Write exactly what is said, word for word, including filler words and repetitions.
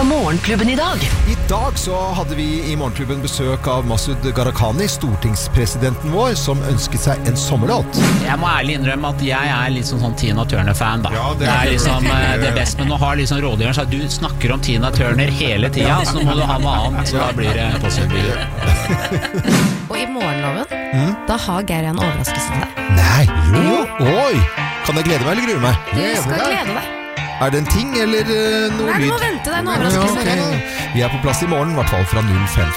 Morgenklubben i dag. I dag så hadde vi i Morgenklubben besøk av Masud Gharahkhani, stortingspresidenten vår, som ønsket seg en sommerlåt. Jeg må ærlig innrømme at jeg er litt sånn, sånn Tina Turner-fan da. Ja, det det er er liksom det. eh, det beste, men nå har liksom rådgiveren sagt, du snakker om Tina Turner hele tida, så nå må du ha noe annet, så da blir det Postgirobygget. Og i morgenloven, mm. da har Geir en overraskelse til deg. Nei, jo, oi. Kan jeg glede meg eller grue meg? Du skal glede deg. Er det en ting eller uh, noe Nei, du lyd? må vente deg en overraskelse. Ja, okay. Vi er på plass i morgen, i hvert fall fra null fem.